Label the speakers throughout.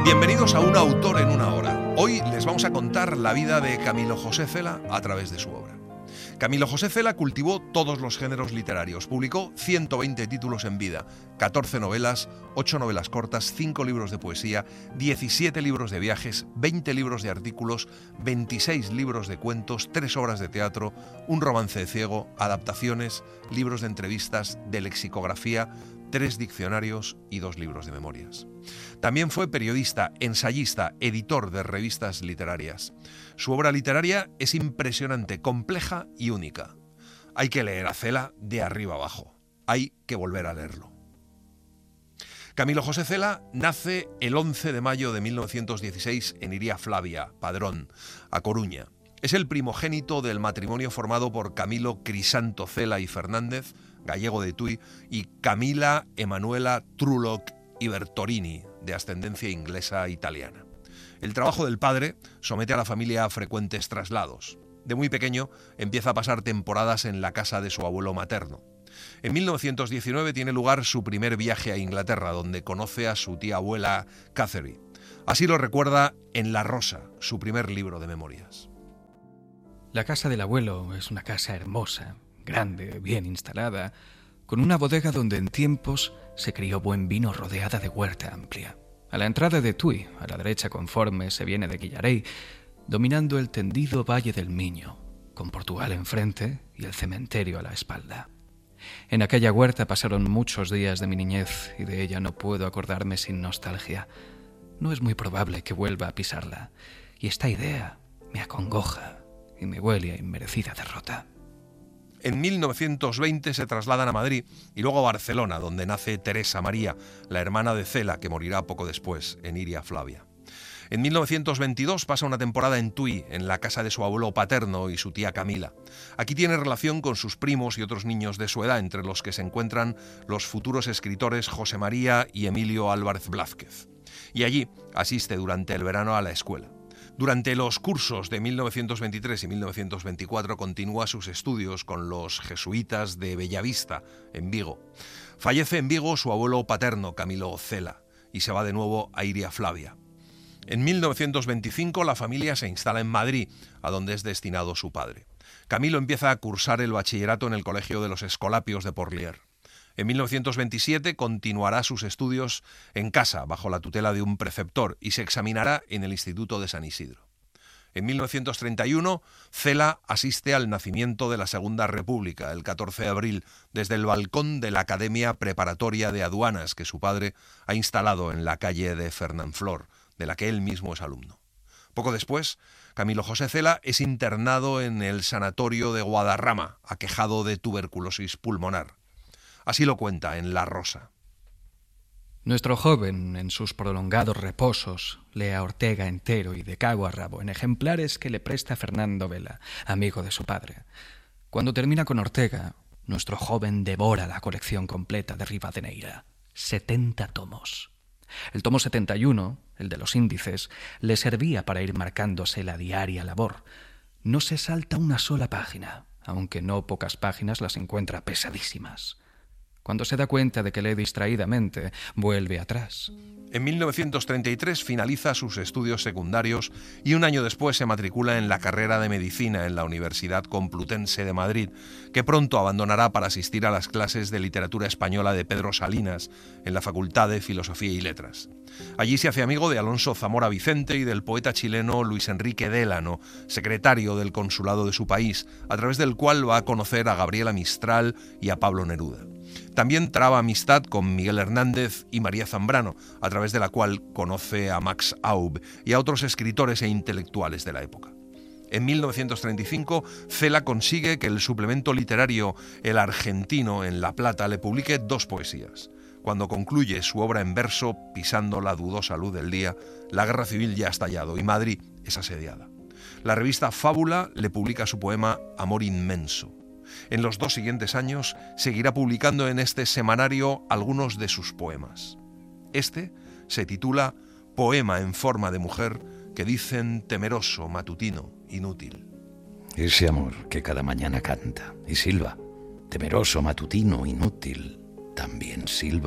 Speaker 1: Bienvenidos a Un autor en una hora. Hoy les vamos a contar la vida de Camilo José Cela a través de su obra. Camilo José Cela cultivó todos los géneros literarios. Publicó 120 títulos en vida, 14 novelas, 8 novelas cortas, 5 libros de poesía, 17 libros de viajes, 20 libros de artículos, 26 libros de cuentos, 3 obras de teatro, un romance de ciego, adaptaciones, libros de entrevistas, de lexicografía, 3 diccionarios y 2 libros de memorias. También fue periodista, ensayista, editor de revistas literarias. Su obra literaria es impresionante, compleja y única. Hay que leer a Cela de arriba abajo. Hay que volver a leerlo. Camilo José Cela nace el 11 de mayo de 1916 en Iria Flavia, Padrón, A Coruña. Es el primogénito del matrimonio formado por Camilo Crisanto Cela y Fernández, gallego de Tui, y Camila Emanuela Trulloch y Bertorini, de ascendencia inglesa e italiana. El trabajo del padre somete a la familia a frecuentes traslados. De muy pequeño empieza a pasar temporadas en la casa de su abuelo materno. En 1919 tiene lugar su primer viaje a Inglaterra, donde conoce a su tía abuela Catherine. Así lo recuerda en La Rosa, su primer libro de memorias.
Speaker 2: La casa del abuelo es una casa hermosa, grande, bien instalada, con una bodega donde en tiempos se crió buen vino rodeada de huerta amplia. A la entrada de Tui, a la derecha conforme se viene de Guillarey, dominando el tendido Valle del Miño, con Portugal enfrente y el cementerio a la espalda. En aquella huerta pasaron muchos días de mi niñez y de ella no puedo acordarme sin nostalgia. No es muy probable que vuelva a pisarla, y esta idea me acongoja y me huele a inmerecida derrota.
Speaker 1: En 1920 se trasladan a Madrid y luego a Barcelona, donde nace Teresa María, la hermana de Cela, que morirá poco después, en Iria Flavia. En 1922 pasa una temporada en Tui, en la casa de su abuelo paterno y su tía Camila. Aquí tiene relación con sus primos y otros niños de su edad, entre los que se encuentran los futuros escritores José María y Emilio Álvarez Blázquez. Y allí asiste durante el verano a la escuela. Durante los cursos de 1923 y 1924 continúa sus estudios con los jesuitas de Bellavista, en Vigo. Fallece en Vigo su abuelo paterno, Camilo Cela, y se va de nuevo a Iria Flavia. En 1925 la familia se instala en Madrid, a donde es destinado su padre. Camilo empieza a cursar el bachillerato en el Colegio de los Escolapios de Porlier. En 1927 continuará sus estudios en casa, bajo la tutela de un preceptor, y se examinará en el Instituto de San Isidro. En 1931, Cela asiste al nacimiento de la Segunda República, el 14 de abril, desde el balcón de la Academia Preparatoria de Aduanas que su padre ha instalado en la calle de Fernanflor, de la que él mismo es alumno. Poco después, Camilo José Cela es internado en el sanatorio de Guadarrama, aquejado de tuberculosis pulmonar. Así lo cuenta en La Rosa.
Speaker 2: Nuestro joven, en sus prolongados reposos, lee a Ortega entero y de cabo a rabo en ejemplares que le presta Fernando Vela, amigo de su padre. Cuando termina con Ortega, nuestro joven devora la colección completa de Rivadeneira, 70 tomos. El tomo 71, el de los índices, le servía para ir marcándose la diaria labor. No se salta una sola página, aunque no pocas páginas las encuentra pesadísimas. Cuando se da cuenta de que lee distraídamente, vuelve atrás.
Speaker 1: En 1933 finaliza sus estudios secundarios y un año después se matricula en la carrera de Medicina en la Universidad Complutense de Madrid, que pronto abandonará para asistir a las clases de literatura española de Pedro Salinas en la Facultad de Filosofía y Letras. Allí se hace amigo de Alonso Zamora Vicente y del poeta chileno Luis Enrique Délano, secretario del consulado de su país, a través del cual va a conocer a Gabriela Mistral y a Pablo Neruda. También traba amistad con Miguel Hernández y María Zambrano, a través de la cual conoce a Max Aub y a otros escritores e intelectuales de la época. En 1935, Cela consigue que el suplemento literario El Argentino en La Plata le publique 2 poesías. Cuando concluye su obra en verso, pisando la dudosa luz del día, la guerra civil ya ha estallado y Madrid es asediada. La revista Fábula le publica su poema Amor Inmenso. En los 2 siguientes años seguirá publicando en este semanario algunos de sus poemas. Este se titula Poema en forma de mujer que dicen temeroso, matutino, inútil.
Speaker 3: Ese amor que cada mañana canta y silba, temeroso, matutino, inútil, también silba.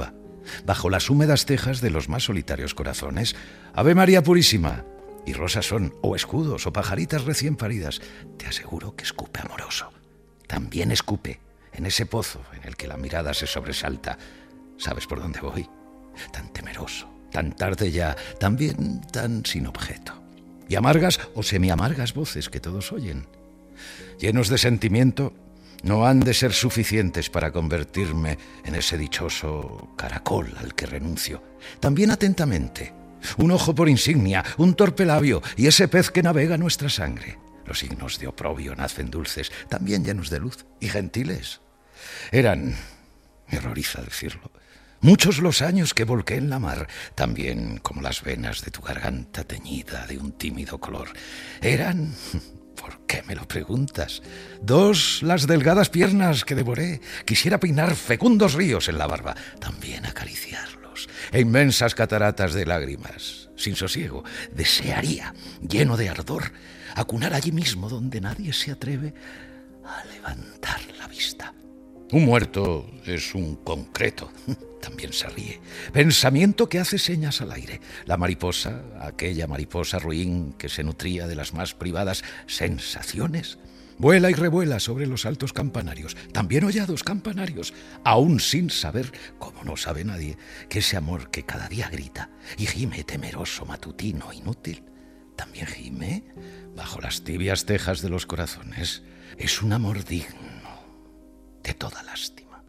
Speaker 3: bajo las húmedas cejas de los más solitarios corazones, Ave María Purísima, y rosas son, o escudos, o pajaritas recién paridas. Te aseguro que escupe amoroso. También escupe en ese pozo en el que la mirada se sobresalta. ¿Sabes por dónde voy? Tan temeroso, tan tarde ya, también tan sin objeto. Y amargas o semiamargas voces que todos oyen, llenos de sentimiento, no han de ser suficientes para convertirme en ese dichoso caracol al que renuncio. También atentamente, un ojo por insignia, un torpe labio y ese pez que navega nuestra sangre. Los signos de oprobio nacen dulces, también llenos de luz y gentiles. Eran, me horroriza decirlo, muchos los años que volqué en la mar, también como las venas de tu garganta teñida de un tímido color. Eran, ¿por qué me lo preguntas? 2 las delgadas piernas que devoré. Quisiera peinar fecundos ríos en la barba, también acariciarlos, e inmensas cataratas de lágrimas. Sin sosiego, desearía, lleno de ardor, acunar allí mismo donde nadie se atreve a levantar la vista. Un muerto es un concreto. También se ríe. Pensamiento que hace señas al aire. La mariposa, aquella mariposa ruin que se nutría de las más privadas sensaciones, vuela y revuela sobre los altos campanarios, también hollados campanarios, aún sin saber, como no sabe nadie, que ese amor que cada día grita y gime temeroso, matutino, inútil, también gime bajo las tibias tejas de los corazones. Es un amor digno de toda lástima.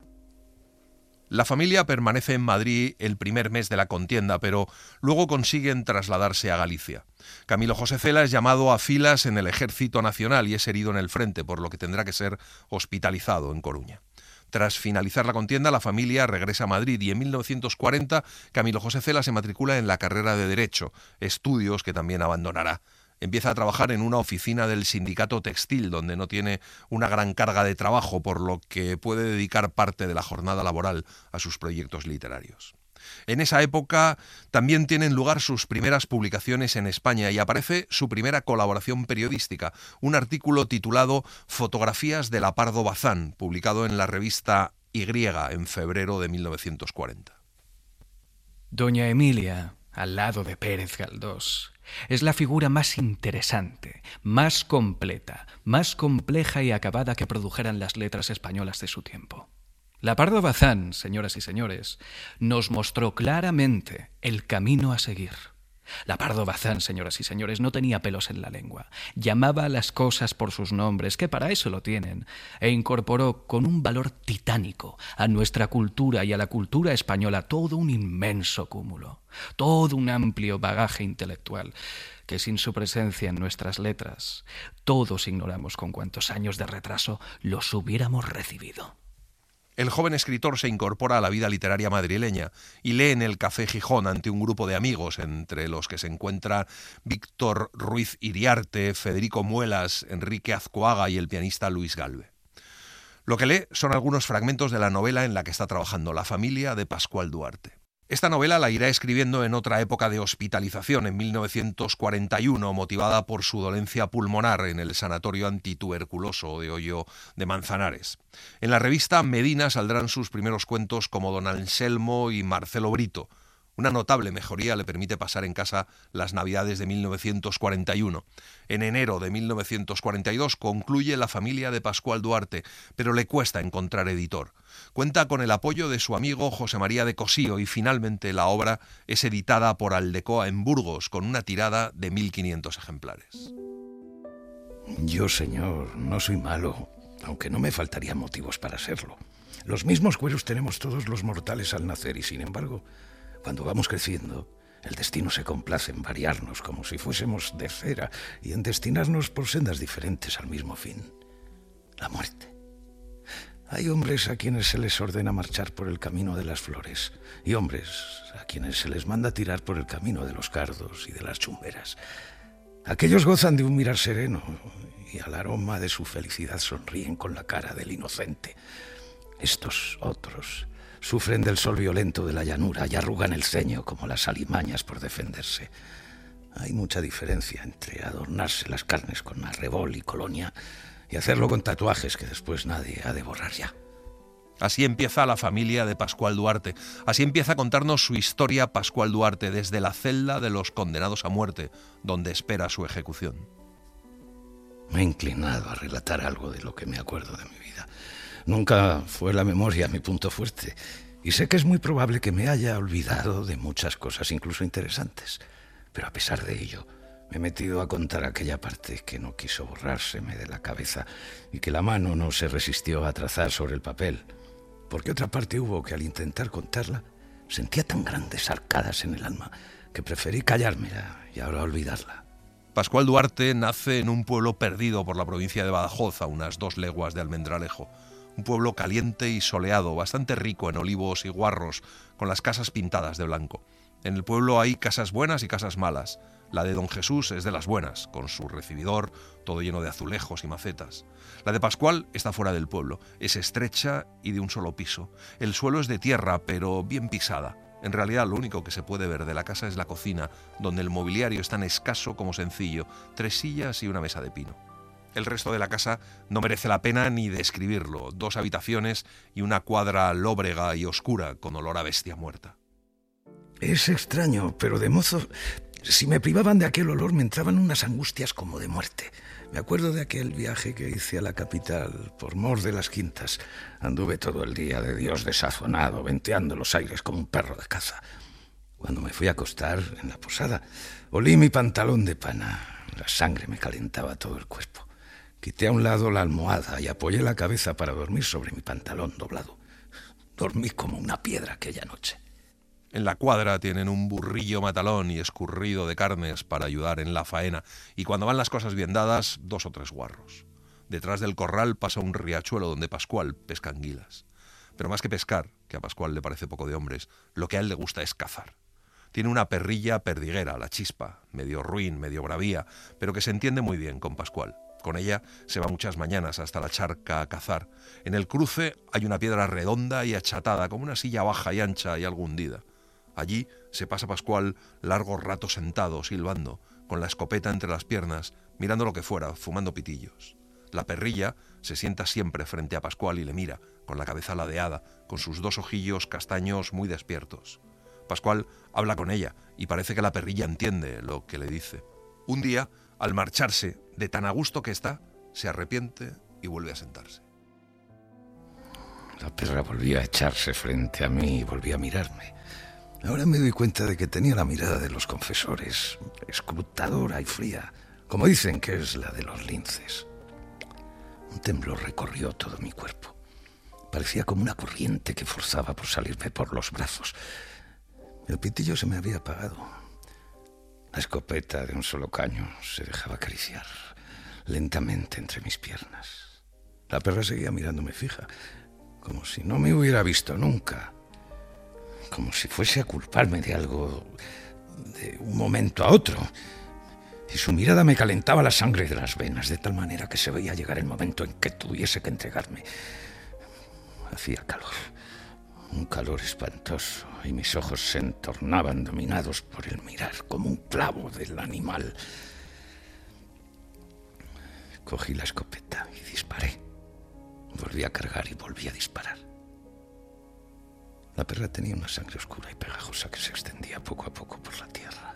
Speaker 1: La familia permanece en Madrid el primer mes de la contienda, pero luego consiguen trasladarse a Galicia. Camilo José Cela es llamado a filas en el Ejército Nacional y es herido en el frente, por lo que tendrá que ser hospitalizado en Coruña. Tras finalizar la contienda, la familia regresa a Madrid y en 1940 Camilo José Cela se matricula en la carrera de Derecho, estudios que también abandonará. Empieza a trabajar en una oficina del sindicato textil, donde no tiene una gran carga de trabajo, por lo que puede dedicar parte de la jornada laboral a sus proyectos literarios. En esa época también tienen lugar sus primeras publicaciones en España y aparece su primera colaboración periodística, un artículo titulado Fotografías de la Pardo Bazán, publicado en la revista Y en febrero de 1940.
Speaker 2: Doña Emilia, al lado de Pérez Galdós, es la figura más interesante, más completa, más compleja y acabada que produjeran las letras españolas de su tiempo. La Pardo Bazán, señoras y señores, nos mostró claramente el camino a seguir. La Pardo Bazán, señoras y señores, no tenía pelos en la lengua. Llamaba a las cosas por sus nombres, que para eso lo tienen, e incorporó con un valor titánico a nuestra cultura y a la cultura española todo un inmenso cúmulo, todo un amplio bagaje intelectual, que sin su presencia en nuestras letras, todos ignoramos con cuántos años de retraso los hubiéramos recibido.
Speaker 1: El joven escritor se incorpora a la vida literaria madrileña y lee en el Café Gijón ante un grupo de amigos, entre los que se encuentra Víctor Ruiz Iriarte, Federico Muelas, Enrique Azcoaga y el pianista Luis Galve. Lo que lee son algunos fragmentos de la novela en la que está trabajando, La familia de Pascual Duarte. Esta novela la irá escribiendo en otra época de hospitalización, en 1941, motivada por su dolencia pulmonar en el sanatorio antituberculoso de Hoyo de Manzanares. En la revista Medina saldrán sus primeros cuentos como Don Anselmo y Marcelo Brito. Una notable mejoría le permite pasar en casa las Navidades de 1941. En enero de 1942 concluye La familia de Pascual Duarte, pero le cuesta encontrar editor. Cuenta con el apoyo de su amigo José María de Cosío y finalmente la obra es editada por Aldecoa en Burgos con una tirada de 1.500 ejemplares.
Speaker 3: Yo, señor, no soy malo, aunque no me faltarían motivos para serlo. Los mismos cueros tenemos todos los mortales al nacer y, sin embargo, cuando vamos creciendo, el destino se complace en variarnos como si fuésemos de cera y en destinarnos por sendas diferentes al mismo fin, la muerte. Hay hombres a quienes se les ordena marchar por el camino de las flores y hombres a quienes se les manda tirar por el camino de los cardos y de las chumberas. Aquellos gozan de un mirar sereno y al aroma de su felicidad sonríen con la cara del inocente. Estos otros sufren del sol violento de la llanura y arrugan el ceño como las alimañas por defenderse. Hay mucha diferencia entre adornarse las carnes con arrebol y colonia y hacerlo con tatuajes que después nadie ha de borrar ya.
Speaker 1: Así empieza la familia de Pascual Duarte. Así empieza a contarnos su historia Pascual Duarte desde la celda de los condenados a muerte, donde espera su ejecución.
Speaker 3: Me he inclinado a relatar algo de lo que me acuerdo de mi vida. Nunca fue la memoria mi punto fuerte, y sé que es muy probable que me haya olvidado de muchas cosas, incluso interesantes. Pero a pesar de ello, me he metido a contar aquella parte que no quiso borrárseme de la cabeza y que la mano no se resistió a trazar sobre el papel. Porque otra parte hubo que al intentar contarla sentía tan grandes arcadas en el alma que preferí callármela y ahora olvidarla.
Speaker 1: Pascual Duarte nace en un pueblo perdido por la provincia de Badajoz, a unas 2 leguas de Almendralejo. Un pueblo caliente y soleado, bastante rico en olivos y guarros, con las casas pintadas de blanco. En el pueblo hay casas buenas y casas malas. La de Don Jesús es de las buenas, con su recibidor, todo lleno de azulejos y macetas. La de Pascual está fuera del pueblo, es estrecha y de un solo piso. El suelo es de tierra, pero bien pisada. En realidad lo único que se puede ver de la casa es la cocina, donde el mobiliario es tan escaso como sencillo, 3 sillas y una mesa de pino. El resto de la casa no merece la pena ni describirlo, 2 habitaciones y una cuadra lóbrega y oscura con olor a bestia muerta.
Speaker 3: Es extraño, pero de mozo, si me privaban de aquel olor me entraban unas angustias como de muerte. Me acuerdo de aquel viaje que hice a la capital por mor de las Quintas. Anduve todo el día de Dios desazonado, venteando los aires como un perro de caza. Cuando me fui a acostar en la posada, olí mi pantalón de pana. La sangre me calentaba todo el cuerpo. Quité a un lado la almohada y apoyé la cabeza para dormir sobre mi pantalón doblado. Dormí como una piedra aquella noche.
Speaker 1: En la cuadra tienen un burrillo matalón y escurrido de carnes para ayudar en la faena, y cuando van las cosas bien dadas, 2 o 3 guarros. Detrás del corral pasa un riachuelo donde Pascual pesca anguilas. Pero más que pescar, que a Pascual le parece poco de hombres, lo que a él le gusta es cazar. Tiene una perrilla perdiguera, la Chispa, medio ruin, medio bravía, pero que se entiende muy bien con Pascual. Con ella se va muchas mañanas hasta la charca a cazar. En el cruce hay una piedra redonda y achatada, como una silla baja y ancha y algo hundida. Allí se pasa Pascual largos ratos sentado, silbando, con la escopeta entre las piernas, mirando lo que fuera, fumando pitillos. La perrilla se sienta siempre frente a Pascual y le mira, con la cabeza ladeada, con sus 2 ojillos castaños muy despiertos. Pascual habla con ella y parece que la perrilla entiende lo que le dice. Un día, al marcharse, de tan a gusto que está, se arrepiente y vuelve a sentarse.
Speaker 3: La perra volvió a echarse frente a mí y volvió a mirarme. Ahora me doy cuenta de que tenía la mirada de los confesores, escrutadora y fría, como dicen que es la de los linces. Un temblor recorrió todo mi cuerpo. Parecía como una corriente que forzaba por salirme por los brazos. El pitillo se me había apagado. La escopeta de un solo caño se dejaba acariciar lentamente entre mis piernas. La perra seguía mirándome fija, como si no me hubiera visto nunca. Como si fuese a culparme de algo de un momento a otro. Y su mirada me calentaba la sangre de las venas, de tal manera que se veía llegar el momento en que tuviese que entregarme. Hacía calor, un calor espantoso, y mis ojos se entornaban dominados por el mirar, como un clavo del animal. Cogí la escopeta y disparé. Volví a cargar y volví a disparar. La perra tenía una sangre oscura y pegajosa que se extendía poco a poco por la tierra.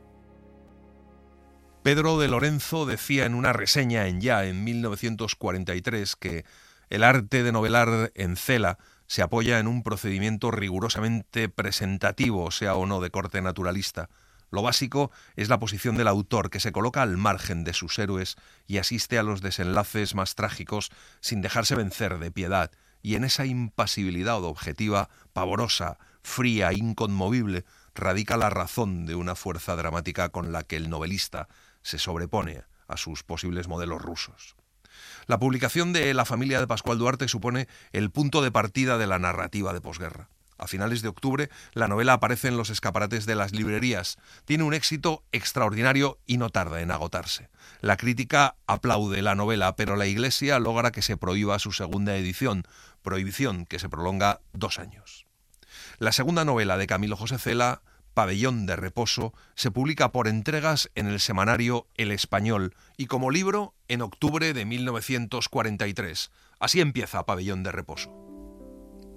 Speaker 1: Pedro de Lorenzo decía en una reseña en Ya en 1943 que el arte de novelar en cela se apoya en un procedimiento rigurosamente presentativo, sea o no de corte naturalista. Lo básico es la posición del autor, que se coloca al margen de sus héroes y asiste a los desenlaces más trágicos sin dejarse vencer de piedad, y en esa impasibilidad objetiva, pavorosa, fría, inconmovible, radica la razón de una fuerza dramática con la que el novelista se sobrepone a sus posibles modelos rusos. La publicación de La familia de Pascual Duarte supone el punto de partida de la narrativa de posguerra. A finales de octubre, la novela aparece en los escaparates de las librerías. Tiene un éxito extraordinario y no tarda en agotarse. La crítica aplaude la novela, pero la Iglesia logra que se prohíba su segunda edición, prohibición que se prolonga 2 años. La segunda novela de Camilo José Cela, Pabellón de Reposo, se publica por entregas en el semanario El Español y como libro en octubre de 1943. Así empieza Pabellón de Reposo.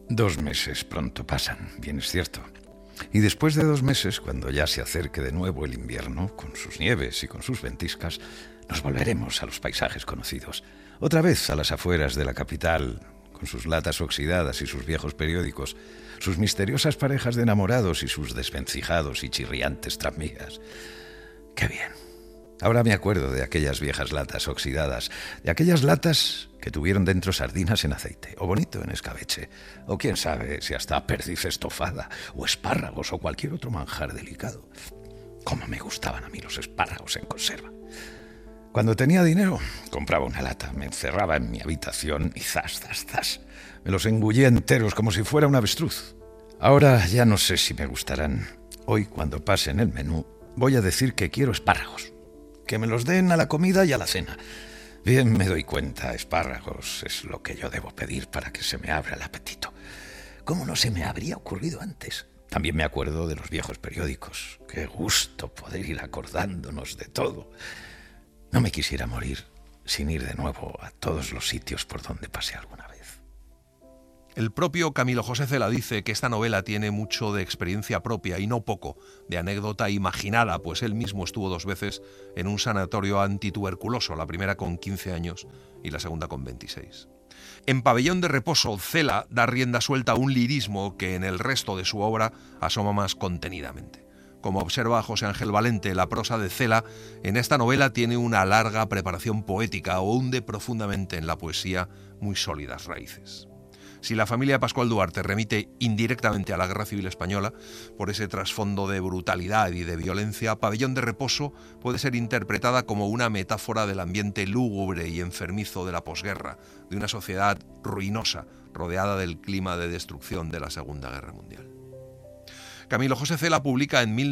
Speaker 3: 2 meses pronto pasan, bien es cierto. Y después de 2 meses, cuando ya se acerque de nuevo el invierno, con sus nieves y con sus ventiscas, nos volveremos a los paisajes conocidos. Otra vez a las afueras de la capital, con sus latas oxidadas y sus viejos periódicos, sus misteriosas parejas de enamorados y sus desvencijados y chirriantes tranvías. ¡Qué bien! Ahora me acuerdo de aquellas viejas latas oxidadas, de aquellas latas que tuvieron dentro sardinas en aceite, o bonito en escabeche, o quién sabe si hasta perdiz estofada, o espárragos, o cualquier otro manjar delicado. Cómo me gustaban a mí los espárragos en conserva. Cuando tenía dinero, compraba una lata, me encerraba en mi habitación y zas, zas, zas. Me los engullía enteros como si fuera un avestruz. Ahora ya no sé si me gustarán. Hoy, cuando pasen el menú, voy a decir que quiero espárragos. Que me los den a la comida y a la cena. Bien me doy cuenta, espárragos es lo que yo debo pedir para que se me abra el apetito. ¿Cómo no se me habría ocurrido antes? También me acuerdo de los viejos periódicos. Qué gusto poder ir acordándonos de todo. No me quisiera morir sin ir de nuevo a todos los sitios por donde pasé alguna vez.
Speaker 1: El propio Camilo José Cela dice que esta novela tiene mucho de experiencia propia y no poco de anécdota imaginada, pues él mismo estuvo 2 veces en un sanatorio antituberculoso, la primera con 15 años y la segunda con 26. En Pabellón de Reposo, Cela da rienda suelta a un lirismo que en el resto de su obra asoma más contenidamente. Como observa José Ángel Valente, la prosa de Cela en esta novela tiene una larga preparación poética o hunde profundamente en la poesía muy sólidas raíces. Si la familia Pascual Duarte remite indirectamente a la Guerra Civil Española, por ese trasfondo de brutalidad y de violencia, Pabellón de Reposo puede ser interpretada como una metáfora del ambiente lúgubre y enfermizo de la posguerra, de una sociedad ruinosa, rodeada del clima de destrucción de la Segunda Guerra Mundial. Camilo José Cela publica en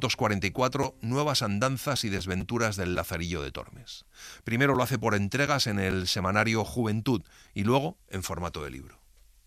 Speaker 1: 1944 Nuevas andanzas y desventuras del Lazarillo de Tormes. Primero lo hace por entregas en el semanario Juventud y luego en formato de libro.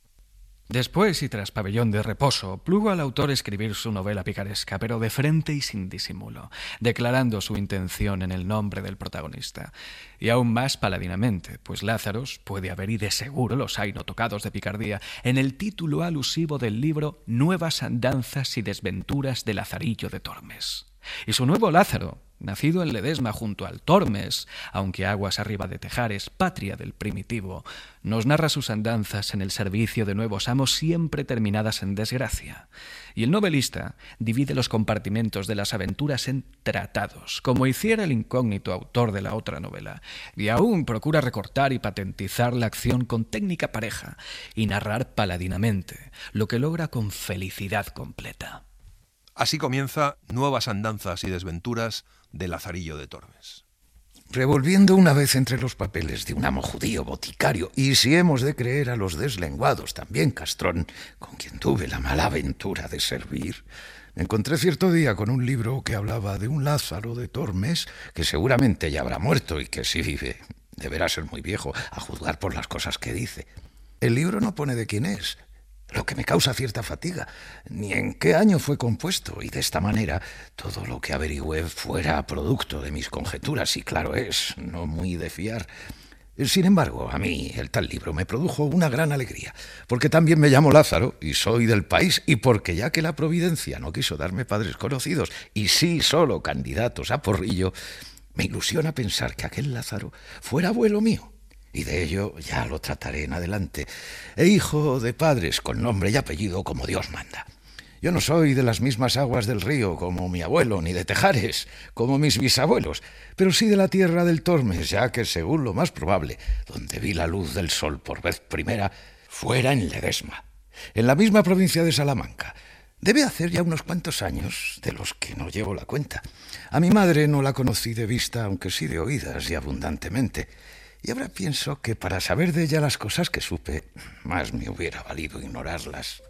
Speaker 2: Después, y tras Pabellón de Reposo, plugo al autor escribir su novela picaresca, pero de frente y sin disimulo, declarando su intención en el nombre del protagonista. Y aún más paladinamente, pues Lázaros puede haber, y de seguro los hay no tocados de picardía, en el título alusivo del libro Nuevas andanzas y desventuras de Lazarillo de Tormes. Y su nuevo Lázaro, nacido en Ledesma junto al Tormes, aunque aguas arriba de Tejares, patria del primitivo, nos narra sus andanzas en el servicio de nuevos amos siempre terminadas en desgracia. Y el novelista divide los compartimentos de las aventuras en tratados, como hiciera el incógnito autor de la otra novela, y aún procura recortar y patentizar la acción con técnica pareja y narrar paladinamente, lo que logra con felicidad completa.
Speaker 1: Así comienza Nuevas andanzas y desventuras de Lazarillo de Tormes.
Speaker 3: Revolviendo una vez entre los papeles de un amo judío boticario, y si hemos de creer a los deslenguados también Castrón, con quien tuve la mala aventura de servir, me encontré cierto día con un libro que hablaba de un Lázaro de Tormes que seguramente ya habrá muerto y que si vive deberá ser muy viejo, a juzgar por las cosas que dice. El libro no pone de quién es, lo que me causa cierta fatiga, ni en qué año fue compuesto, y de esta manera todo lo que averigüé fuera producto de mis conjeturas, y claro es, no muy de fiar. Sin embargo, a mí el tal libro me produjo una gran alegría, porque también me llamo Lázaro, y soy del país, y porque ya que la providencia no quiso darme padres conocidos, y sí solo candidatos a porrillo, me ilusiona pensar que aquel Lázaro fuera abuelo mío. Y de ello ya lo trataré en adelante, e hijo de padres con nombre y apellido como Dios manda. Yo no soy de las mismas aguas del río como mi abuelo, ni de Tejares como mis bisabuelos, pero sí de la tierra del Tormes, ya que según lo más probable, donde vi la luz del sol por vez primera, fuera en Ledesma, en la misma provincia de Salamanca. Debe hacer ya unos cuantos años, de los que no llevo la cuenta. A mi madre no la conocí de vista, aunque sí de oídas y abundantemente. Y ahora pienso que para saber de ella las cosas que supe, más me hubiera valido ignorarlas.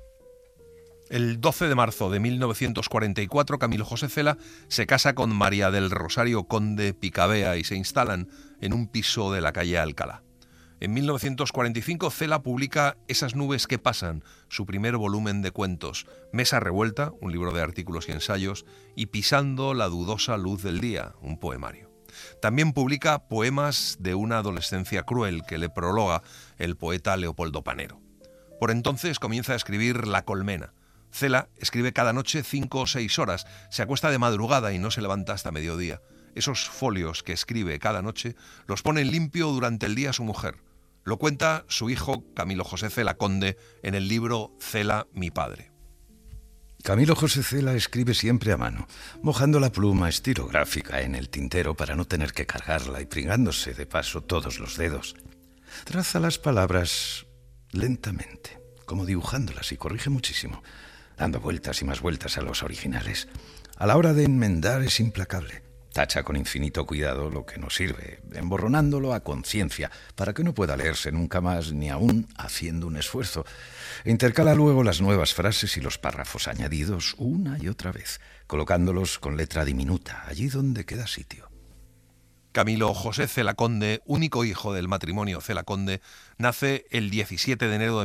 Speaker 1: El 12 de marzo de 1944, Camilo José Cela se casa con María del Rosario Conde Picabea y se instalan en un piso de la calle Alcalá. En 1945, Cela publica Esas nubes que pasan, su primer volumen de cuentos, Mesa revuelta, un libro de artículos y ensayos, y Pisando la dudosa luz del día, un poemario. También publica Poemas de una adolescencia cruel, que le prologa el poeta Leopoldo Panero. Por entonces comienza a escribir La Colmena. Cela escribe cada noche 5 o 6 horas, se acuesta de madrugada y no se levanta hasta mediodía. Esos folios que escribe cada noche los pone en limpio durante el día su mujer. Lo cuenta su hijo Camilo José Cela Conde en el libro Cela, mi padre.
Speaker 3: Camilo José Cela escribe siempre a mano, mojando la pluma estilográfica en el tintero para no tener que cargarla y pringándose de paso todos los dedos. Traza las palabras lentamente, como dibujándolas, y corrige muchísimo, dando vueltas y más vueltas a los originales. A la hora de enmendar es implacable. Tacha con infinito cuidado lo que no sirve, emborronándolo a conciencia, para que no pueda leerse nunca más, ni aún haciendo un esfuerzo. Intercala luego las nuevas frases y los párrafos añadidos una y otra vez, colocándolos con letra diminuta, allí donde queda sitio.
Speaker 1: Camilo José Cela Conde, único hijo del matrimonio Cela Conde, nace el 17 de enero de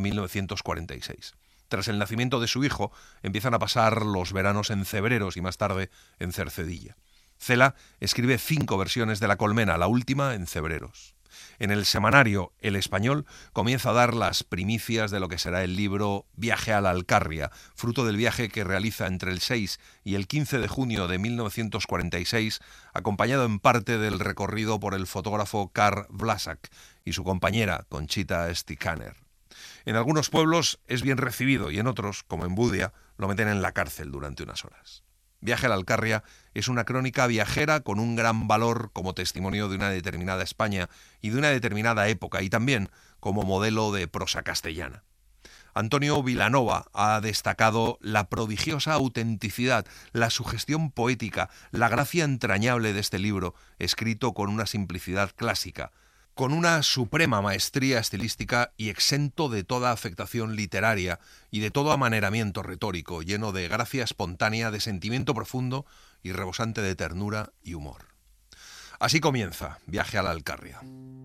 Speaker 1: 1946. Tras el nacimiento de su hijo, empiezan a pasar los veranos en Cebreros y más tarde en Cercedilla. Cela escribe 5 versiones de La Colmena, la última en Cebreros. En el semanario El Español comienza a dar las primicias de lo que será el libro Viaje a la Alcarria, fruto del viaje que realiza entre el 6 y el 15 de junio de 1946, acompañado en parte del recorrido por el fotógrafo Karl Vlasak y su compañera Conchita Stikaner. En algunos pueblos es bien recibido y en otros, como en Budia, lo meten en la cárcel durante unas horas. Viaje a la Alcarria es una crónica viajera con un gran valor como testimonio de una determinada España y de una determinada época, y también como modelo de prosa castellana. Antonio Vilanova ha destacado la prodigiosa autenticidad, la sugestión poética, la gracia entrañable de este libro, escrito con una simplicidad clásica, con una suprema maestría estilística y exento de toda afectación literaria y de todo amaneramiento retórico, lleno de gracia espontánea, de sentimiento profundo y rebosante de ternura y humor. Así comienza Viaje a la Alcarria.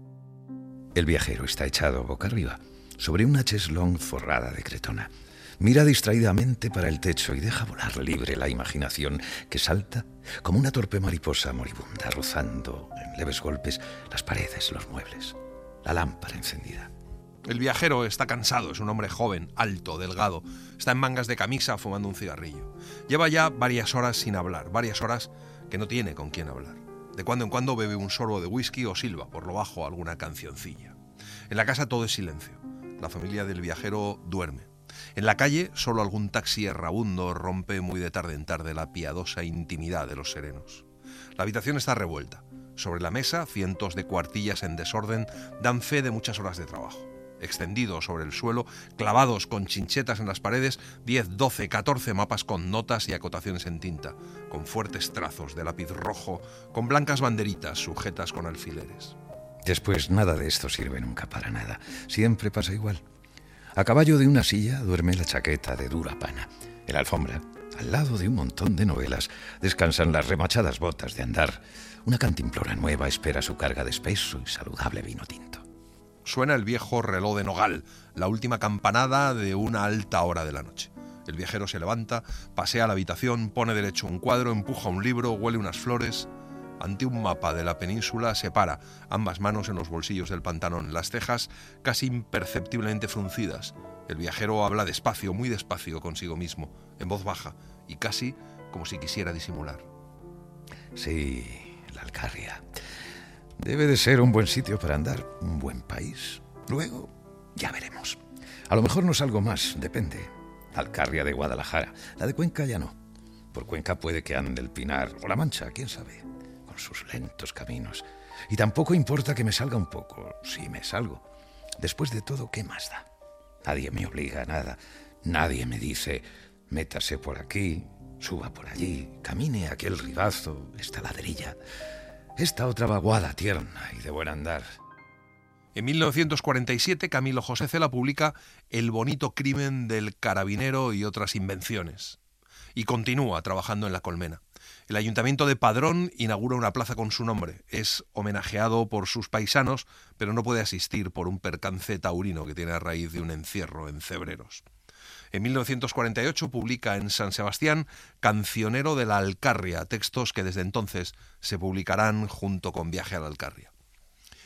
Speaker 3: El viajero está echado boca arriba, sobre una cheslón forrada de cretona. Mira distraídamente para el techo y deja volar libre la imaginación, que salta como una torpe mariposa moribunda, rozando en leves golpes las paredes, los muebles, la lámpara encendida.
Speaker 1: El viajero está cansado, es un hombre joven, alto, delgado, está en mangas de camisa fumando un cigarrillo. Lleva ya varias horas sin hablar, varias horas que no tiene con quién hablar. De cuando en cuando bebe un sorbo de whisky o silba por lo bajo alguna cancioncilla. En la casa todo es silencio. La familia del viajero duerme. En la calle, solo algún taxi errabundo rompe muy de tarde en tarde la piadosa intimidad de los serenos. La habitación está revuelta. Sobre la mesa, cientos de cuartillas en desorden dan fe de muchas horas de trabajo. Extendidos sobre el suelo, clavados con chinchetas en las paredes, 10, 12, 14 mapas con notas y acotaciones en tinta, con fuertes trazos de lápiz rojo, con blancas banderitas sujetas con alfileres.
Speaker 3: Después, nada de esto sirve nunca para nada. Siempre pasa igual. A caballo de una silla duerme la chaqueta de dura pana. En la alfombra, al lado de un montón de novelas, descansan las remachadas botas de andar. Una cantimplora nueva espera su carga de espeso y saludable vino tinto.
Speaker 1: Suena el viejo reloj de nogal, la última campanada de una alta hora de la noche. El viajero se levanta, pasea a la habitación, pone derecho un cuadro, empuja un libro, huele unas flores. Ante un mapa de la península se para, ambas manos en los bolsillos del pantalón, las cejas casi imperceptiblemente fruncidas. El viajero habla despacio, muy despacio consigo mismo, en voz baja y casi como si quisiera disimular.
Speaker 3: Sí, la Alcarria. Debe de ser un buen sitio para andar, un buen país. Luego, ya veremos. A lo mejor no salgo más, depende. Alcarria de Guadalajara, la de Cuenca ya no. Por Cuenca puede que ande el Pinar o la Mancha, quién sabe, con sus lentos caminos. Y tampoco importa que me salga un poco, si me salgo. Después de todo, ¿qué más da? Nadie me obliga a nada. Nadie me dice, métase por aquí, suba por allí, camine aquel ribazo, esta ladrilla, esta otra vaguada tierna y de buen andar.
Speaker 1: En 1947, Camilo José Cela publica El bonito crimen del carabinero y otras invenciones. Y continúa trabajando en La Colmena. El ayuntamiento de Padrón inaugura una plaza con su nombre. Es homenajeado por sus paisanos, pero no puede asistir por un percance taurino que tiene a raíz de un encierro en Cebreros. En 1948 publica en San Sebastián Cancionero de la Alcarria, textos que desde entonces se publicarán junto con Viaje a la Alcarria.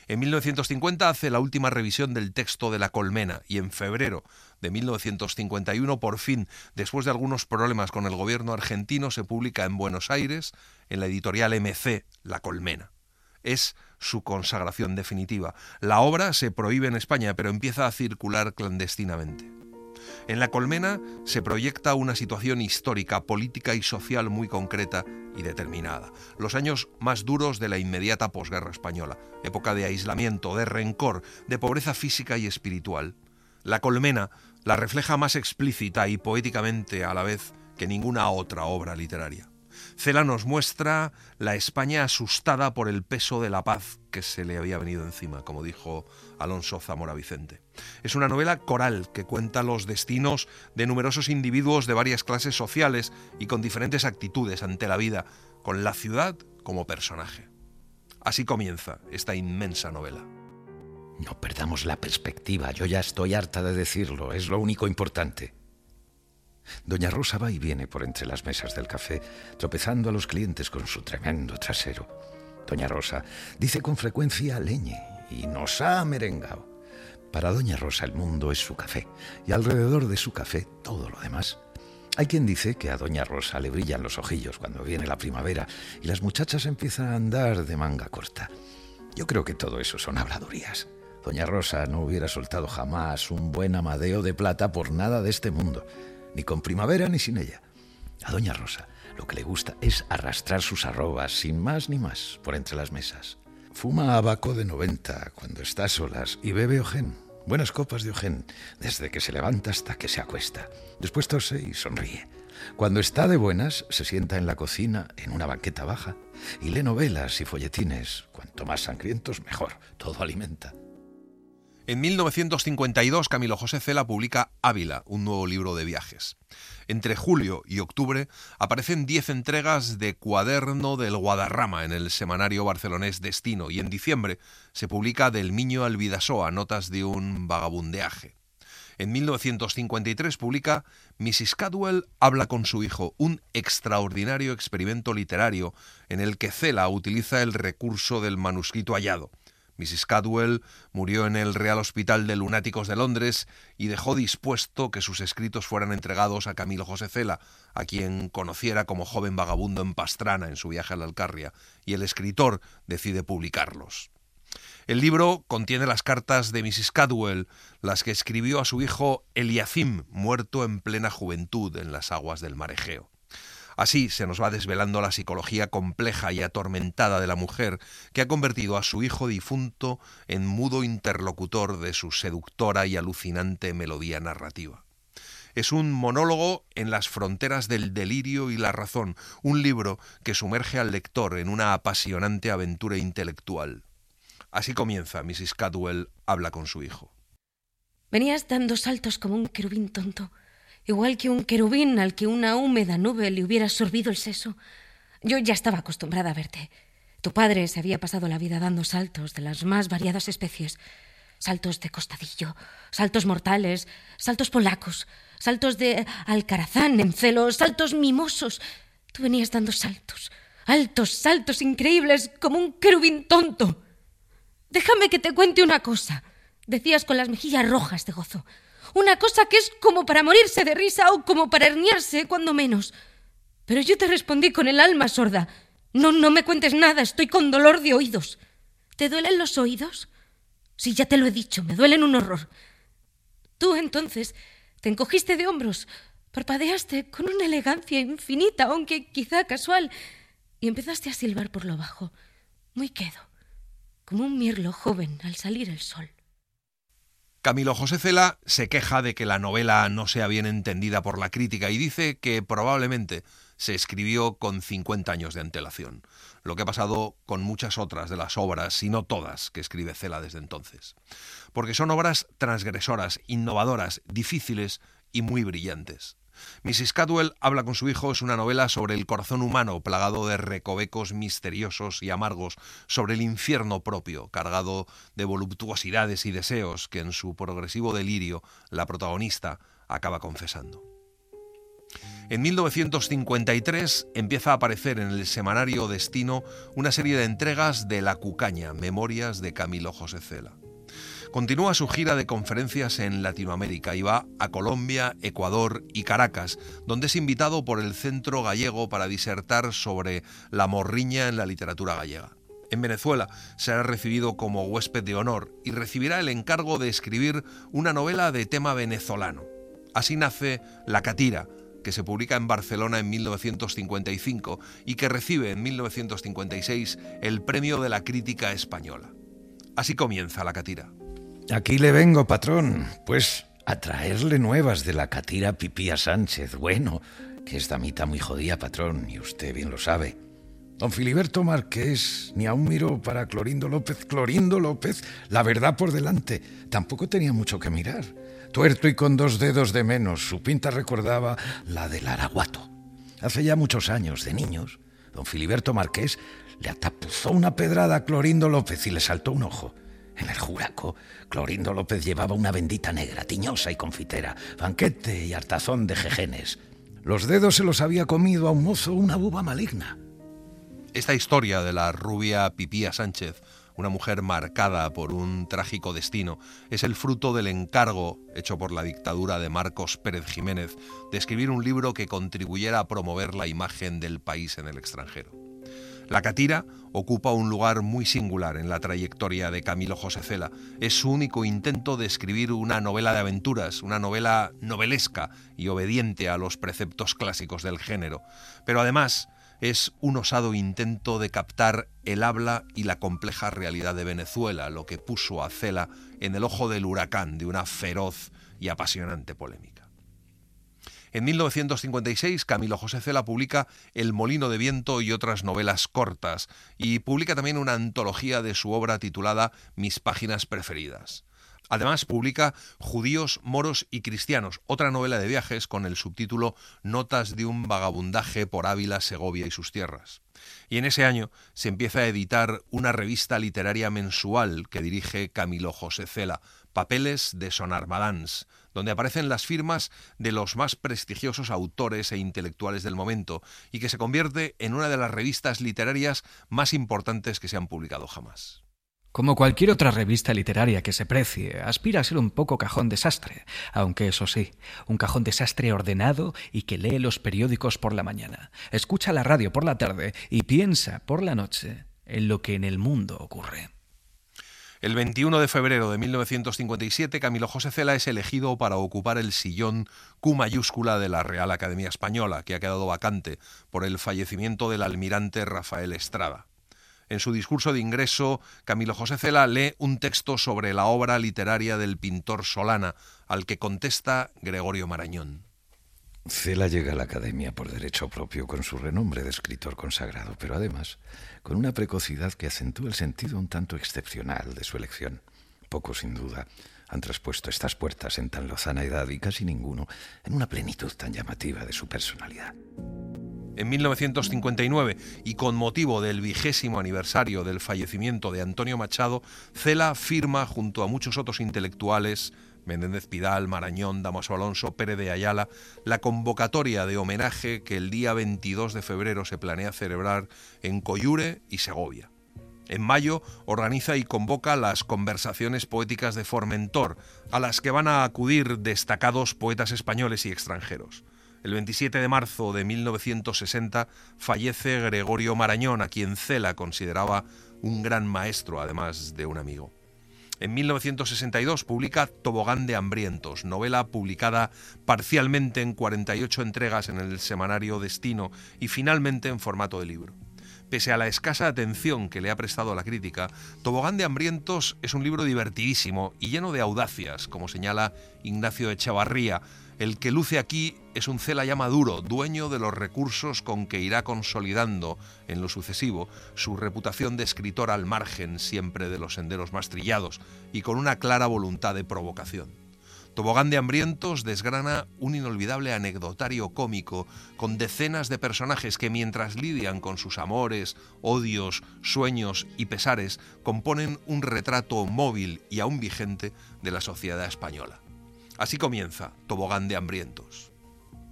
Speaker 1: En 1950 hace la última revisión del texto de La Colmena y en febrero de 1951, por fin, después de algunos problemas con el gobierno argentino, se publica en Buenos Aires, en la editorial MC, La Colmena. Es su consagración definitiva. La obra se prohíbe en España, pero empieza a circular clandestinamente. En La Colmena se proyecta una situación histórica, política y social muy concreta y determinada. Los años más duros de la inmediata posguerra española, época de aislamiento, de rencor, de pobreza física y espiritual. La Colmena la refleja más explícita y poéticamente a la vez que ninguna otra obra literaria. Cela nos muestra la España asustada por el peso de la paz que se le había venido encima, como dijo Alonso Zamora Vicente. Es una novela coral que cuenta los destinos de numerosos individuos de varias clases sociales y con diferentes actitudes ante la vida, con la ciudad como personaje. Así comienza esta inmensa novela.
Speaker 3: No perdamos la perspectiva, yo ya estoy harta de decirlo, es lo único importante. Doña Rosa va y viene por entre las mesas del café, tropezando a los clientes con su tremendo trasero. Doña Rosa dice con frecuencia leñe y nos ha merengado. Para Doña Rosa el mundo es su café y alrededor de su café todo lo demás. Hay quien dice que a Doña Rosa le brillan los ojillos cuando viene la primavera y las muchachas empiezan a andar de manga corta. Yo creo que todo eso son habladurías. Doña Rosa no hubiera soltado jamás un buen amadeo de plata por nada de este mundo, ni con primavera ni sin ella. A Doña Rosa lo que le gusta es arrastrar sus arrobas, sin más ni más, por entre las mesas. Fuma abaco de 90 cuando está a solas y bebe Ogén, buenas copas de Ogén, desde que se levanta hasta que se acuesta. Después tose y sonríe. Cuando está de buenas, se sienta en la cocina en una banqueta baja y lee novelas y folletines. Cuanto más sangrientos, mejor. Todo alimenta.
Speaker 1: En 1952, Camilo José Cela publica Ávila, un nuevo libro de viajes. Entre julio y octubre aparecen 10 entregas de Cuaderno del Guadarrama en el semanario barcelonés Destino y en diciembre se publica Del Miño al Bidasoa, notas de un vagabundeaje. En 1953 publica Mrs. Cadwell habla con su hijo, un extraordinario experimento literario en el que Cela utiliza el recurso del manuscrito hallado. Mrs. Cadwell murió en el Real Hospital de Lunáticos de Londres y dejó dispuesto que sus escritos fueran entregados a Camilo José Cela, a quien conociera como joven vagabundo en Pastrana en su viaje a la Alcarria, y el escritor decide publicarlos. El libro contiene las cartas de Mrs. Cadwell, las que escribió a su hijo Eliacim, muerto en plena juventud en las aguas del mar Egeo. Así se nos va desvelando la psicología compleja y atormentada de la mujer que ha convertido a su hijo difunto en mudo interlocutor de su seductora y alucinante melodía narrativa. Es un monólogo en las fronteras del delirio y la razón, un libro que sumerge al lector en una apasionante aventura intelectual. Así comienza Mrs. Cadwell habla con su hijo.
Speaker 4: Venías dando saltos como un querubín tonto, igual que un querubín al que una húmeda nube le hubiera sorbido el seso. Yo ya estaba acostumbrada a verte. Tu padre se había pasado la vida dando saltos de las más variadas especies. Saltos de costadillo, saltos mortales, saltos polacos, saltos de alcarazán en celo, saltos mimosos. Tú venías dando saltos, altos saltos increíbles como un querubín tonto. Déjame que te cuente una cosa, decías con las mejillas rojas de gozo. Una cosa que es como para morirse de risa o como para herniarse, cuando menos. Pero yo te respondí con el alma sorda. No me cuentes nada, estoy con dolor de oídos. ¿Te duelen los oídos? Sí, ya te lo he dicho, me duelen un horror. Tú entonces te encogiste de hombros, parpadeaste con una elegancia infinita, aunque quizá casual, y empezaste a silbar por lo bajo, muy quedo, como un mirlo joven al salir el sol.
Speaker 1: Camilo José Cela se queja de que la novela no sea bien entendida por la crítica y dice que probablemente se escribió con 50 años de antelación, lo que ha pasado con muchas otras de las obras, si no todas, que escribe Cela desde entonces. Porque son obras transgresoras, innovadoras, difíciles y muy brillantes. Mrs. Cadwell habla con su hijo es una novela sobre el corazón humano plagado de recovecos misteriosos y amargos, sobre el infierno propio, cargado de voluptuosidades y deseos que en su progresivo delirio la protagonista acaba confesando. En 1953 empieza a aparecer en el semanario Destino una serie de entregas de La Cucaña, Memorias de Camilo José Cela. Continúa su gira de conferencias en Latinoamérica y va a Colombia, Ecuador y Caracas, donde es invitado por el Centro Gallego para disertar sobre la morriña en la literatura gallega. En Venezuela será recibido como huésped de honor y recibirá el encargo de escribir una novela de tema venezolano. Así nace La Catira, que se publica en Barcelona en 1955 y que recibe en 1956 el Premio de la Crítica Española. Así comienza La Catira.
Speaker 3: Aquí le vengo, patrón, pues a traerle nuevas de la catira Pipía Sánchez. Bueno, que es damita muy jodida, patrón, y usted bien lo sabe. Don Filiberto Marqués ni aún miró para Clorindo López, la verdad por delante. Tampoco tenía mucho que mirar. Tuerto y con 2 dedos de menos, su pinta recordaba la del Araguato. Hace ya muchos años, de niños, don Filiberto Marqués le atapuzó una pedrada a Clorindo López y le saltó un ojo. En el Juraco, Clorindo López llevaba una bendita negra, tiñosa y confitera, banquete y hartazón de jejenes. Los dedos se los había comido a un mozo una buba maligna.
Speaker 1: Esta historia de la rubia Pipía Sánchez, una mujer marcada por un trágico destino, es el fruto del encargo hecho por la dictadura de Marcos Pérez Jiménez de escribir un libro que contribuyera a promover la imagen del país en el extranjero. La Catira ocupa un lugar muy singular en la trayectoria de Camilo José Cela. Es su único intento de escribir una novela de aventuras, una novela novelesca y obediente a los preceptos clásicos del género. Pero además es un osado intento de captar el habla y la compleja realidad de Venezuela, lo que puso a Cela en el ojo del huracán de una feroz y apasionante polémica. En 1956, Camilo José Cela publica El molino de viento y otras novelas cortas, y publica también una antología de su obra titulada Mis páginas preferidas. Además, publica Judíos, moros y cristianos, otra novela de viajes con el subtítulo Notas de un vagabundaje por Ávila, Segovia y sus tierras. Y en ese año se empieza a editar una revista literaria mensual que dirige Camilo José Cela, Papeles de Sonarmadans, donde aparecen las firmas de los más prestigiosos autores e intelectuales del momento y que se convierte en una de las revistas literarias más importantes que se han publicado jamás.
Speaker 2: Como cualquier otra revista literaria que se precie, aspira a ser un poco cajón desastre, aunque eso sí, un cajón desastre ordenado y que lee los periódicos por la mañana, escucha la radio por la tarde y piensa por la noche en lo que en el mundo ocurre.
Speaker 1: El 21 de febrero de 1957, Camilo José Cela es elegido para ocupar el sillón Q mayúscula de la Real Academia Española, que ha quedado vacante por el fallecimiento del almirante Rafael Estrada. En su discurso de ingreso, Camilo José Cela lee un texto sobre la obra literaria del pintor Solana, al que contesta Gregorio Marañón.
Speaker 3: Cela llega a la Academia por derecho propio con su renombre de escritor consagrado, pero además con una precocidad que acentúa el sentido un tanto excepcional de su elección. Pocos, sin duda, han traspuesto estas puertas en tan lozana edad y casi ninguno en una plenitud tan llamativa de su personalidad.
Speaker 1: En 1959, y con motivo del 20º aniversario del fallecimiento de Antonio Machado, Cela firma junto a muchos otros intelectuales, Menéndez Pidal, Marañón, Dámaso Alonso, Pérez de Ayala, la convocatoria de homenaje que el día 22 de febrero se planea celebrar en Coyure y Segovia. En mayo organiza y convoca las Conversaciones Poéticas de Formentor, a las que van a acudir destacados poetas españoles y extranjeros. El 27 de marzo de 1960 fallece Gregorio Marañón, a quien Cela consideraba un gran maestro, además de un amigo. En 1962 publica Tobogán de hambrientos, novela publicada parcialmente en 48 entregas en el semanario Destino y finalmente en formato de libro. Pese a la escasa atención que le ha prestado la crítica, Tobogán de hambrientos es un libro divertidísimo y lleno de audacias, como señala Ignacio Echevarría. El que luce aquí es un Cela ya maduro, dueño de los recursos con que irá consolidando en lo sucesivo su reputación de escritor al margen siempre de los senderos más trillados y con una clara voluntad de provocación. Tobogán de hambrientos desgrana un inolvidable anecdotario cómico con decenas de personajes que mientras lidian con sus amores, odios, sueños y pesares componen un retrato móvil y aún vigente de la sociedad española. Así comienza Tobogán de hambrientos.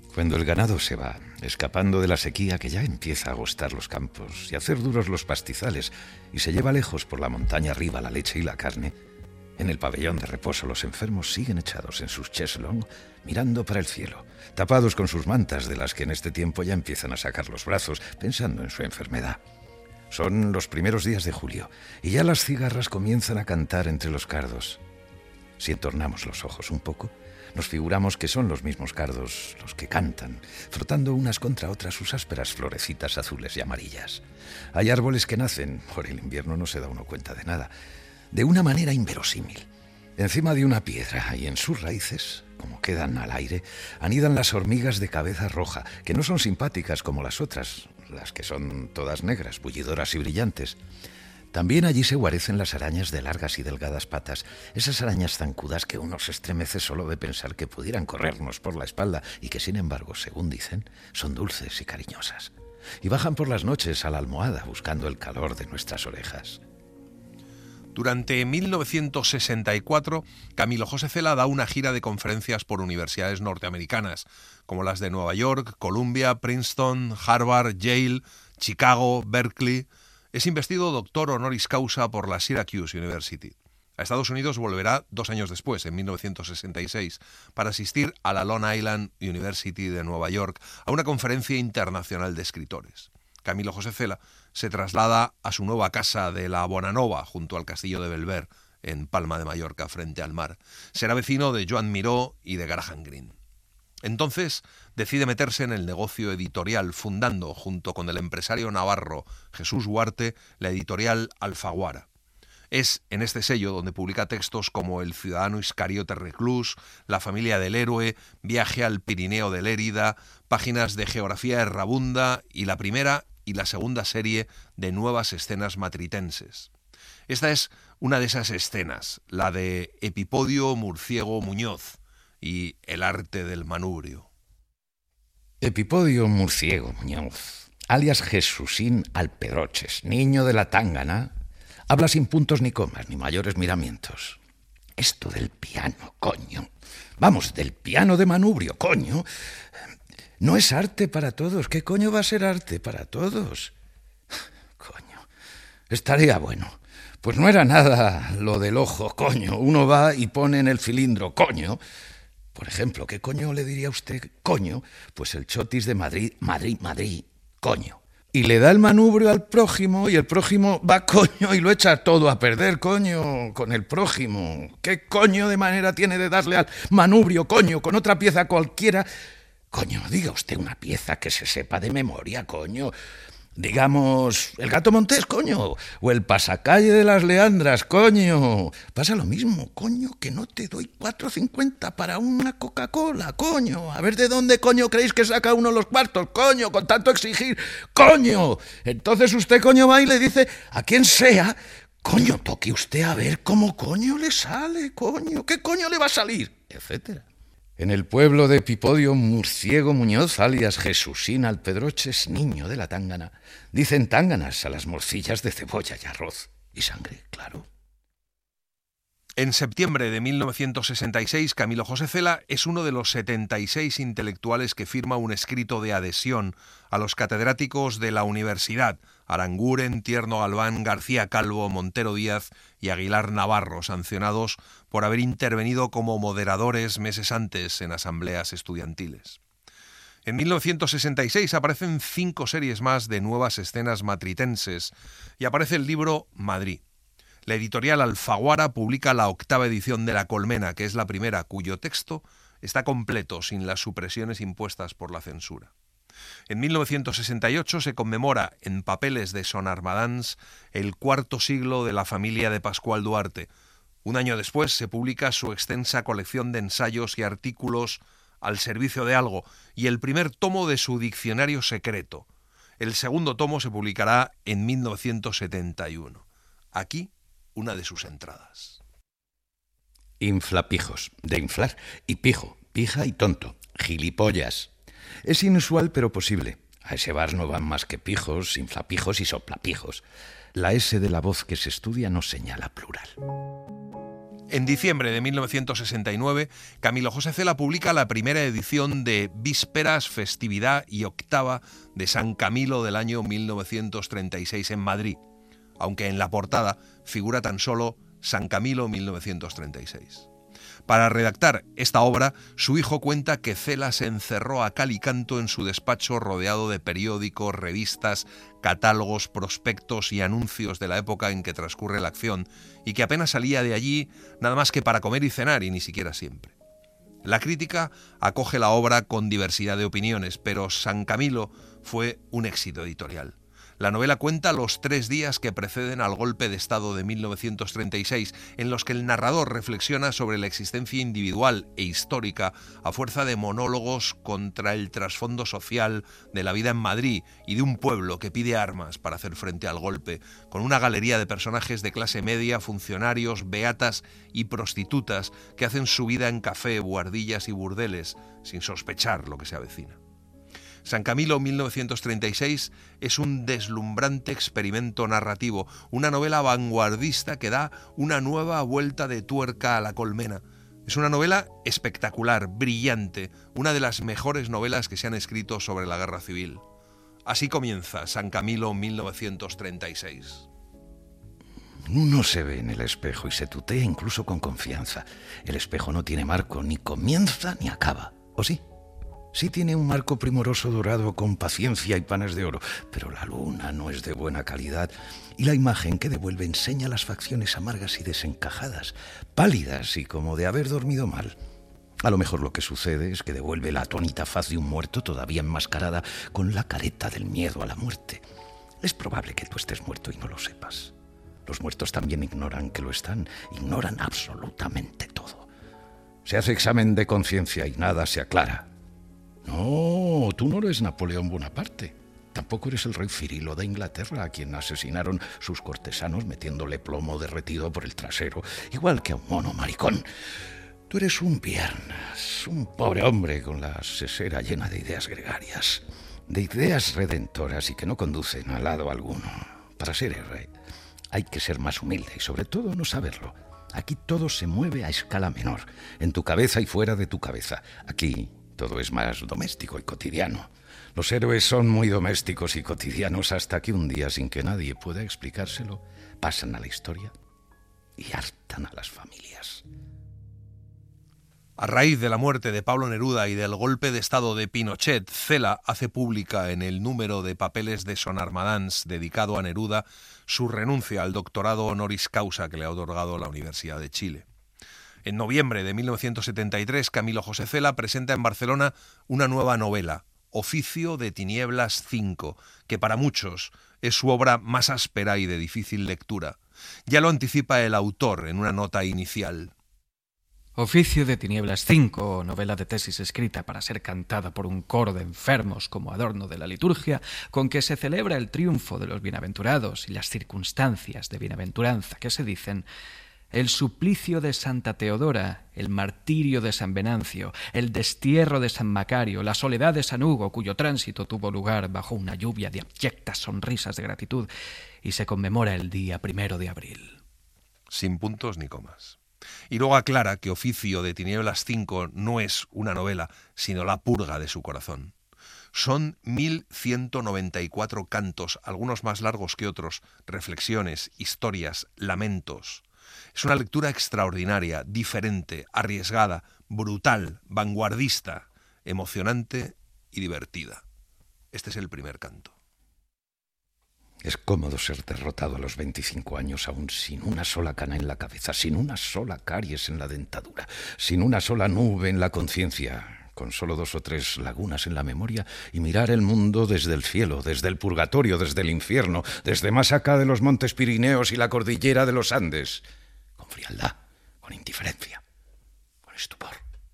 Speaker 3: Cuando el ganado se va, escapando de la sequía que ya empieza a agostar los campos y a hacer duros los pastizales, y se lleva lejos por la montaña arriba la leche y la carne, en el pabellón de reposo los enfermos siguen echados en sus cheslong, mirando para el cielo, tapados con sus mantas, de las que en este tiempo ya empiezan a sacar los brazos, pensando en su enfermedad. Son los primeros días de julio, y ya las cigarras comienzan a cantar entre los cardos. Si entornamos los ojos un poco, nos figuramos que son los mismos cardos los que cantan, frotando unas contra otras sus ásperas florecitas azules y amarillas. Hay árboles que nacen, por el invierno no se da uno cuenta de nada, de una manera inverosímil. Encima de una piedra y en sus raíces, como quedan al aire, anidan las hormigas de cabeza roja, que no son simpáticas como las otras, las que son todas negras, bullidoras y brillantes. También allí se guarecen las arañas de largas y delgadas patas, esas arañas zancudas que uno se estremece solo de pensar que pudieran corrernos por la espalda y que, sin embargo, según dicen, son dulces y cariñosas. Y bajan por las noches a la almohada buscando el calor de nuestras orejas.
Speaker 1: Durante 1964, Camilo José Cela da una gira de conferencias por universidades norteamericanas, como las de Nueva York, Columbia, Princeton, Harvard, Yale, Chicago, Berkeley. Es investido doctor honoris causa por la Syracuse University. A Estados Unidos volverá 2 años después, en 1966, para asistir a la Long Island University de Nueva York a una conferencia internacional de escritores. Camilo José Cela se traslada a su nueva casa de la Bonanova, junto al castillo de Belver, en Palma de Mallorca, frente al mar. Será vecino de Joan Miró y de Graham Greene. Entonces decide meterse en el negocio editorial, fundando, junto con el empresario navarro Jesús Huarte, la editorial Alfaguara. Es en este sello donde publica textos como El ciudadano Iscariote reclus, La familia del héroe, Viaje al Pirineo de Lérida, páginas de geografía errabunda y la primera y la segunda serie de Nuevas escenas matritenses. Esta es una de esas escenas, la de Epipodio Murciego Muñoz y El arte del manubrio.
Speaker 3: Epipodio Murciego Muñoz, alias Jesusín Alpedroches, niño de la Tángana, habla sin puntos ni comas, ni mayores miramientos. Esto del piano, coño. Vamos, del piano de manubrio, coño. No es arte para todos. ¿Qué coño va a ser arte para todos? Coño, estaría bueno. Pues no era nada lo del ojo, coño. Uno va y pone en el cilindro, coño. Por ejemplo, ¿qué coño le diría a usted, coño? Pues el chotis de Madrid, coño. Y le da el manubrio al prójimo y el prójimo va, coño, y lo echa todo a perder, coño, con el prójimo. ¿Qué coño de manera tiene de darle al manubrio, coño, con otra pieza cualquiera? Coño, diga usted una pieza que se sepa de memoria, coño. Digamos, el Gato Montés, coño, o el Pasacalle de las Leandras, coño. Pasa lo mismo, coño, que no te doy 4,50 para una Coca-Cola, coño. A ver de dónde, coño, creéis que saca uno los cuartos, coño, con tanto exigir, coño. Entonces usted, coño, va y le dice a quien sea, coño, toque usted a ver cómo coño le sale, coño, qué coño le va a salir, etcétera. En el pueblo de Epipodio Murciego Muñoz, alias Jesusín Alpedroches, niño de la Tángana, dicen tánganas a las morcillas de cebolla y arroz. Y sangre, claro.
Speaker 1: En septiembre de 1966, Camilo José Cela es uno de los 76 intelectuales que firma un escrito de adhesión a los catedráticos de la universidad, Aranguren, Tierno Galván, García Calvo, Montero Díaz y Aguilar Navarro, sancionados por haber intervenido como moderadores meses antes en asambleas estudiantiles. En 1966 aparecen 5 series más de Nuevas escenas matritenses y aparece el libro Madrid. La editorial Alfaguara publica la 8ª edición de La Colmena, que es la primera cuyo texto está completo sin las supresiones impuestas por la censura. En 1968 se conmemora en papeles de Son Armadans el 4º siglo de la familia de Pascual Duarte. Un año después se publica su extensa colección de ensayos y artículos Al servicio de algo y el primer tomo de su diccionario secreto. El segundo tomo se publicará en 1971. Aquí una de sus entradas.
Speaker 3: Inflapijos, de inflar, y pijo, pija y tonto, gilipollas. Es inusual pero posible. A ese bar no van más que pijos, inflapijos y soplapijos. La S de la voz que se estudia no señala plural.
Speaker 1: En diciembre de 1969, Camilo José Cela publica la primera edición de Vísperas, Festividad y Octava de San Camilo del año 1936 en Madrid, aunque en la portada figura tan solo San Camilo 1936. Para redactar esta obra, su hijo cuenta que Cela se encerró a cal y canto en su despacho rodeado de periódicos, revistas, catálogos, prospectos y anuncios de la época en que transcurre la acción y que apenas salía de allí nada más que para comer y cenar y ni siquiera siempre. La crítica acoge la obra con diversidad de opiniones, pero San Camilo fue un éxito editorial. La novela cuenta los 3 días que preceden al golpe de Estado de 1936, en los que el narrador reflexiona sobre la existencia individual e histórica a fuerza de monólogos contra el trasfondo social de la vida en Madrid y de un pueblo que pide armas para hacer frente al golpe, con una galería de personajes de clase media, funcionarios, beatas y prostitutas que hacen su vida en café, buhardillas y burdeles, sin sospechar lo que se avecina. San Camilo 1936 es un deslumbrante experimento narrativo, una novela vanguardista que da una nueva vuelta de tuerca a la colmena. Es una novela espectacular, brillante, una de las mejores novelas que se han escrito sobre la guerra civil. Así comienza San Camilo 1936.
Speaker 3: Uno se ve en el espejo y se tutea incluso con confianza. El espejo no tiene marco, ni comienza ni acaba, ¿o sí? Sí tiene un marco primoroso dorado con paciencia y panes de oro, pero la luna no es de buena calidad y la imagen que devuelve enseña las facciones amargas y desencajadas, pálidas y como de haber dormido mal. A lo mejor lo que sucede es que devuelve la atónita faz de un muerto todavía enmascarada con la careta del miedo a la muerte. Es probable que tú estés muerto y no lo sepas. Los muertos también ignoran que lo están, ignoran absolutamente todo. Se hace examen de conciencia y nada se aclara. No, tú no eres Napoleón Bonaparte. Tampoco eres el rey Cirilo de Inglaterra, a quien asesinaron sus cortesanos metiéndole plomo derretido por el trasero, igual que a un mono maricón. Tú eres un Piernas, un pobre hombre con la sesera llena de ideas gregarias, de ideas redentoras y que no conducen a lado alguno. Para ser el rey hay que ser más humilde y sobre todo no saberlo. Aquí todo se mueve a escala menor, en tu cabeza y fuera de tu cabeza. Aquí todo es más doméstico y cotidiano. Los héroes son muy domésticos y cotidianos hasta que un día, sin que nadie pueda explicárselo, pasan a la historia y hartan a las familias.
Speaker 1: A raíz de la muerte de Pablo Neruda y del golpe de Estado de Pinochet, Cela hace pública en el número de papeles de Son Armadans dedicado a Neruda su renuncia al doctorado honoris causa que le ha otorgado la Universidad de Chile. En noviembre de 1973, Camilo José Cela presenta en Barcelona una nueva novela, Oficio de Tinieblas 5, que para muchos es su obra más áspera y de difícil lectura. Ya lo anticipa el autor en una nota inicial.
Speaker 2: Oficio de Tinieblas 5, novela de tesis escrita para ser cantada por un coro de enfermos como adorno de la liturgia, con que se celebra el triunfo de los bienaventurados y las circunstancias de bienaventuranza que se dicen, el suplicio de Santa Teodora, el martirio de San Venancio, el destierro de San Macario, la soledad de San Hugo, cuyo tránsito tuvo lugar bajo una lluvia de abyectas sonrisas de gratitud, y se conmemora el día 1 de abril.
Speaker 1: Sin puntos ni comas. Y luego aclara que Oficio de Tinieblas 5 no es una novela, sino la purga de su corazón. Son 1194 cantos, algunos más largos que otros, reflexiones, historias, lamentos. Es una lectura extraordinaria, diferente, arriesgada, brutal, vanguardista, emocionante y divertida. Este es el primer canto.
Speaker 3: Es cómodo ser derrotado a los 25 años aún sin una sola cana en la cabeza, sin una sola caries en la dentadura, sin una sola nube en la conciencia, con solo 2 o 3 lagunas en la memoria y mirar el mundo desde el cielo, desde el purgatorio, desde el infierno, desde más acá de los montes Pirineos y la cordillera de los Andes, con frialdad, con indiferencia, con estupor.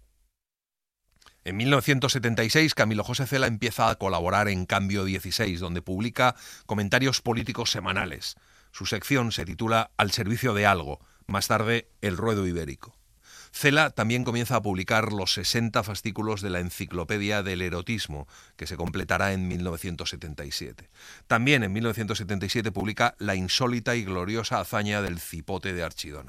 Speaker 1: En 1976, Camilo José Cela empieza a colaborar en Cambio 16, donde publica comentarios políticos semanales. Su sección se titula Al servicio de algo, más tarde El ruedo ibérico. Cela también comienza a publicar los 60 fascículos de la Enciclopedia del Erotismo, que se completará en 1977. También en 1977 publica La insólita y gloriosa hazaña del cipote de Archidona.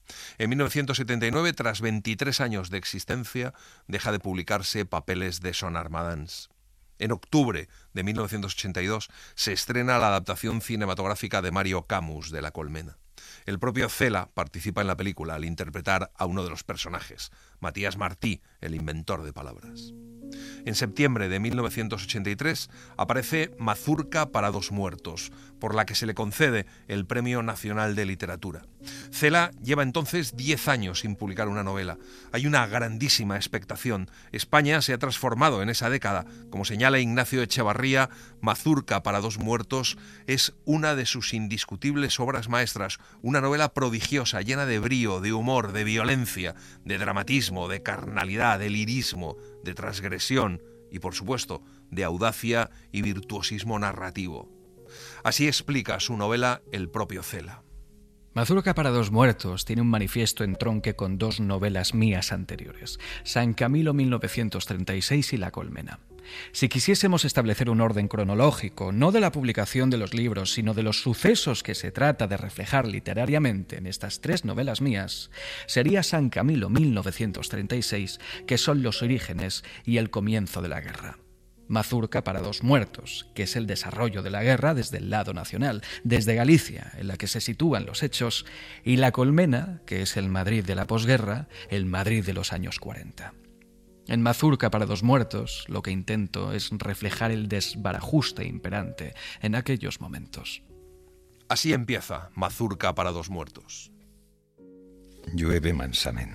Speaker 1: En 1979, tras 23 años de existencia, deja de publicarse Papeles de Son Armadans. En octubre de 1982 se estrena la adaptación cinematográfica de Mario Camus de La Colmena. El propio Cela participa en la película al interpretar a uno de los personajes, Matías Martí, el inventor de palabras. En septiembre de 1983 aparece Mazurca para dos muertos, por la que se le concede el Premio Nacional de Literatura. Cela lleva entonces 10 años sin publicar una novela. Hay una grandísima expectación. España se ha transformado en esa década. Como señala Ignacio Echevarría, Mazurca para dos muertos es una de sus indiscutibles obras maestras, una novela prodigiosa, llena de brío, de humor, de violencia, de dramatismo, de carnalidad, de lirismo, de transgresión y, por supuesto, de audacia y virtuosismo narrativo. Así explica su novela el propio Cela.
Speaker 2: Mazurca para dos muertos tiene un manifiesto entronque con dos novelas mías anteriores, San Camilo 1936 y La Colmena. Si quisiésemos establecer un orden cronológico, no de la publicación de los libros, sino de los sucesos que se trata de reflejar literariamente en estas tres novelas mías, sería San Camilo 1936, que son los orígenes y el comienzo de la guerra. Mazurca para dos muertos, que es el desarrollo de la guerra desde el lado nacional, desde Galicia, en la que se sitúan los hechos, y La Colmena, que es el Madrid de la posguerra, el Madrid de los años 40. En Mazurca para dos muertos, lo que intento es reflejar el desbarajuste imperante en aquellos momentos.
Speaker 1: Así empieza Mazurca para dos muertos.
Speaker 3: Llueve mansamente.